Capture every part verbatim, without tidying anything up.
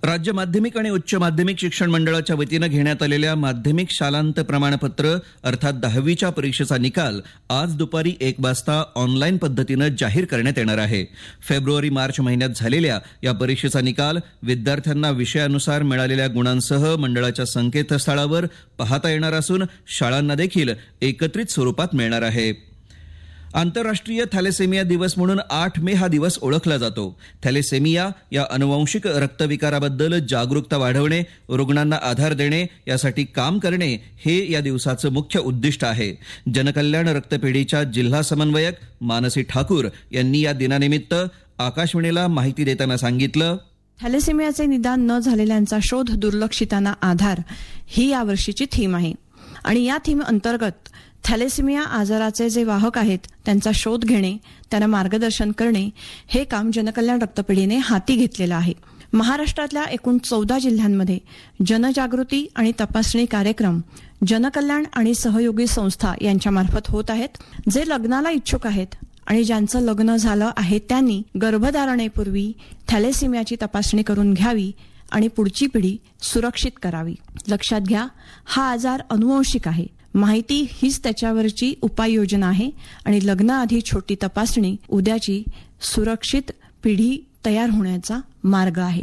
राज्य माध्यमिक आणि उच्च माध्यमिक शिक्षण मंडळाच्या वतीनं घेण्यात आलेल्या माध्यमिक शालांत प्रमाणपत्र अर्थात दहावीच्या परीक्षेचा निकाल आज दुपारी एक वाजता ऑनलाईन पद्धतीनं जाहीर करण्यात येणार आहे. फेब्रुवारी मार्च महिन्यात झालेल्या या परीक्षेचा निकाल विद्यार्थ्यांना विषयानुसार मिळालेल्या गुणांसह मंडळाच्या संकेतस्थळावर पाहता येणार असून शाळांना देखील एकत्रित स्वरूपात मिळणार आहे. आंतरराष्ट्रीय थॅलेसेमिया दिवस म्हणून आठ मे हा दिवस ओळखला जातो. थॅलेसेमिया या अनुवांशिक रक्तविकाराबद्दल जागरूकता वाढवणे, रुग्णांना आधार देणे यासाठी काम करणे हे या दिवसाचं मुख्य उद्दिष्ट आहे. जनकल्याण रक्तपेढीच्या जिल्हा समन्वयक मानसी ठाकूर यांनी या दिनानिमित्त आकाशवाणीला माहिती देताना सांगितलं, थॅलेसेमियाचे निदान न झालेल्यांचा शोध, दुर्लक्षितांना आधार ही यावर्षीची थीम आहे आणि या थीम अंतर्गत थॅलेसेमिया आजाराचे जे वाहक आहेत त्यांचा शोध घेणे, त्यांना मार्गदर्शन करणे हे काम जनकल्याण रक्तपेढीने हाती घेतलेलं आहे. महाराष्ट्रातल्या एकूण चौदा जिल्ह्यांमध्ये जनजागृती आणि तपासणी कार्यक्रम जनकल्याण आणि सहयोगी संस्था यांच्यामार्फत होत आहेत. जे लग्नाला इच्छुक आहेत आणि ज्यांचं लग्न झालं आहे त्यांनी गर्भधारणेपूर्वी थॅलेसेमियाची तपासणी करून घ्यावी आणि पुढची पिढी सुरक्षित करावी. लक्षात घ्या, हा आजार अनुवंशिक आहे. माहिती हीच त्याच्यावरची उपाययोजना आहे आणि लग्नाआधी छोटी तपासणी उद्याची सुरक्षित पिढी तयार होण्याचा मार्ग आहे.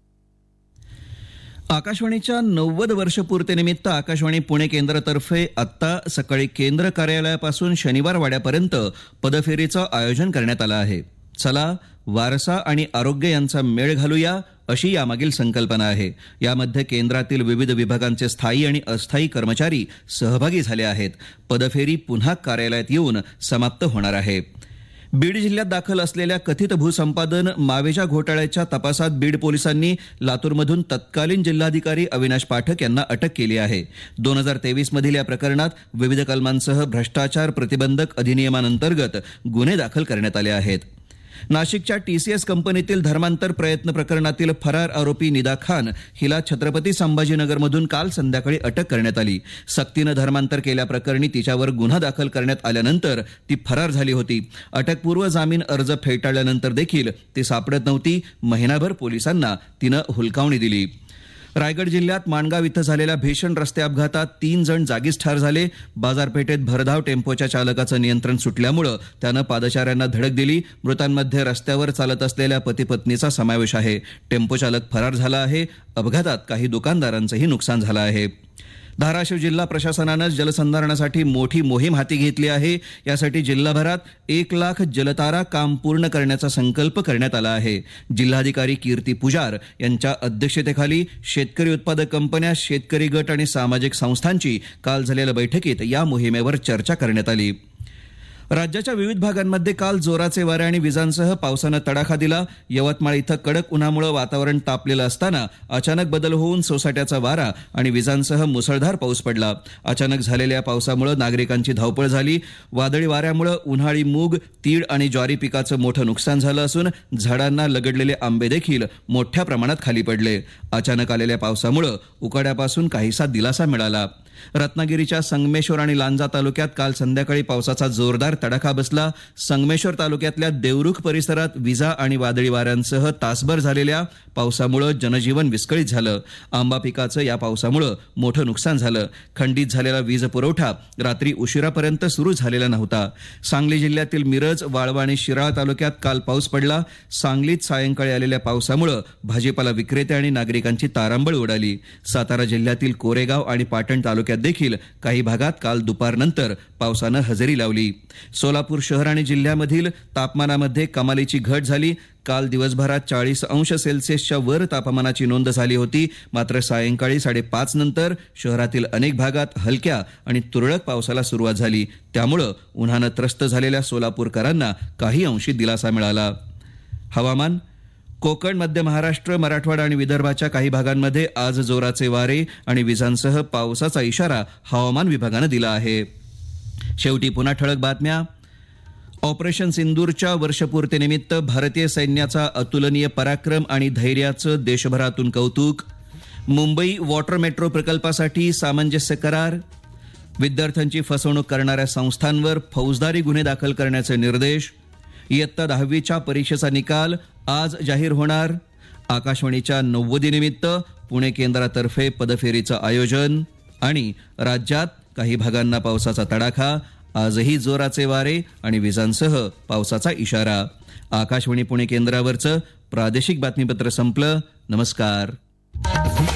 आकाशवाणीच्या नव्वद वर्षपूर्तीनिमित्त आकाशवाणी पुणे केंद्रातर्फे आत्ता सकाळी केंद्र कार्यालयापासून शनिवार वाड्यापर्यंत पदफेरीचं आयोजन करण्यात आलं आहे. चला वारसा आणि आरोग्य यांचा मेळ घालूया अशी यामागील संकल्पना आहे. यामध्ये केंद्रातील विविध विभागांचे स्थायी आणि अस्थायी कर्मचारी सहभागी झाले आहेत. पदफेरी पुन्हा कार्यालयात येऊन समाप्त होणार आहे. बीड जिल्ह्यात दाखल असलेल्या कथित भूसंपादन मावेजा घोटाळ्याच्या तपासात बीड पोलिसांनी लातूरमधून तत्कालीन जिल्हाधिकारी अविनाश पाठक यांना अटक केली आहे. दोन हजार तेवीस मधील या प्रकरणात विविध कलमांसह भ्रष्टाचार प्रतिबंधक अधिनियमांतर्गत गुन्हे दाखल करण्यात आले आहेत. नाशिकच्या टीसीएस कंपनीतील धर्मांतर प्रयत्न प्रकरणातील फरार आरोपी निदा खान हिला छत्रपती संभाजीनगरमधून काल संध्याकाळी अटक करण्यात आली. सक्तीनं धर्मांतर केल्याप्रकरणी तिच्यावर गुन्हा दाखल करण्यात आल्यानंतर ती फरार झाली होती. अटकपूर्व जामीन अर्ज फेटाळल्यानंतर देखील ती सापडत नव्हती. महिनाभर पोलिसांना तिनं हुलकावणी दिली. रायगड जिल्ह्यात माणगाव इथं झालेल्या भीषण रस्ते अपघातात तीन जण जागीच ठार झाले. बाजारपेठेत भरधाव टेम्पोच्या चालकाचं नियंत्रण सुटल्यामुळे त्यानं पादचाऱ्यांना धडक दिली. मृतांमध्ये रस्त्यावर चालत असलेल्या पती पत्नीचा समावेश आहे. टेम्पो चालक फरार झाला आहे. अपघातात काही दुकानदारांचंही नुकसान झालं आहे. धाराशिव जिल्हा प्रशासनानं जलसंधारणासाठी मोठी मोहीम हाती घेतली आहे. यासाठी जिल्हाभरात एक लाख जलतारा काम पूर्ण करण्याचा संकल्प करण्यात आला आहे. जिल्हाधिकारी कीर्ती पुजार यांच्या अध्यक्षतेखाली शेतकरी उत्पादक कंपन्या, शेतकरी गट आणि सामाजिक संस्थांची काल झालेल्या बैठकीत या मोहिमेवर चर्चा करण्यात आली. राज्याच्या विविध भागांमध्ये काल जोराचे वारे आणि विजांसह पावसानं तडाखा दिला. यवतमाळ इथं कडक उन्हामुळे वातावरण तापलेलं असताना अचानक बदल होऊन सोसाट्याचा वारा आणि विजांसह मुसळधार पाऊस पडला. अचानक झालेल्या पावसामुळे नागरिकांची धावपळ झाली. वादळी वाऱ्यामुळे उन्हाळी मूग, तीळ आणि ज्वारी पिकाचं मोठं नुकसान झालं असून झाडांना लगडलेले आंबे देखील मोठ्या प्रमाणात खाली पडले. अचानक आलेल्या पावसामुळे उकाड्यापासून काहीसा दिलासा मिळाला. रत्नागिरीच्या संगमेश्वर आणि लांजा तालुक्यात काल संध्याकाळी पावसाचा जोरदार तडाखा बसला. संगमेश्वर तालुक्यातल्या देवरुख परिसरात विजा आणि वादळी वाऱ्यांसह तासभर झालेल्या पावसामुळे जनजीवन विस्कळीत झालं. आंबा पिकाचं या पावसामुळे मोठं नुकसान झालं. खंडित झालेला वीज पुरवठा रात्री उशिरापर्यंत सुरू झालेला नव्हता. सांगली जिल्ह्यातील मिरज, वाळवा आणि शिराळा तालुक्यात काल पाऊस पडला. सांगलीत सायंकाळी आलेल्या पावसामुळे भाजीपाला विक्रेते आणि नागरिकांची तारांबळ उडाली. सातारा जिल्ह्यातील कोरेगाव आणि पाटण तालुक्यात देखील काही भागात काल दुपारनंतर पावसानं हजेरी लावली. सोलापूर शहर आणि जिल्ह्यामधील तापमानामध्ये कमालीची घट झाली. काल दिवसभरात चाळीस अंश सेल्सिअसच्या वर तापमानाची नोंद झाली होती. मात्र सायंकाळी साडेपाच नंतर शहरातील अनेक भागात हलक्या आणि तुरळक पावसाला सुरुवात झाली. त्यामुळे उन्हानं त्रस्त झालेल्या सोलापूरकरांना काही अंशी दिलासा मिळाला. हवामान. कोकण, मध्य महाराष्ट्र, मराठवाडा आणि विदर्भाच्या काही भागांमध्ये आज जोराचे वारे आणि विजांसह पावसाचा इशारा हवामान विभागानं दिला आहे. शेवटी पुन्हा ठळक बातम्या. ऑपरेशन सिंदूरच्या वर्षपूर्तीनिमित्त भारतीय सैन्याचा अतुलनीय पराक्रम आणि धैर्याचं देशभरातून कौतुक. मुंबई वॉटर मेट्रो प्रकल्पासाठी सामंजस्य करार. विद्यार्थ्यांची फसवणूक करणाऱ्या संस्थांवर फौजदारी गुन्हे दाखल करण्याचे निर्देश. इयत्ता दहावीच्या परीक्षेचा निकाल आज जाहीर होणार. आकाशवाणीच्या नव्वदीनिमित्त पुणे केंद्रातर्फे पदफेरीचं आयोजन आणि राज्यात काही भागांना पावसाचा तडाखा, आजही जोराचे वारे आणि विजांसह पावसाचा इशारा. आकाशवाणी पुणे केंद्रावरचं प्रादेशिक बातमीपत्र संपलं. नमस्कार.